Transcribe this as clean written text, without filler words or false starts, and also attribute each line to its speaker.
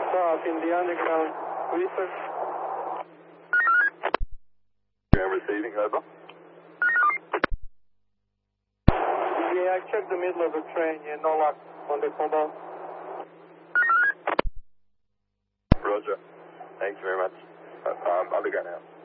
Speaker 1: South in the underground research.
Speaker 2: Receiving, over.
Speaker 1: Yeah, I checked the middle of the train. Yeah, no luck on the combo.
Speaker 2: Roger. Thanks very much. I'll be going out.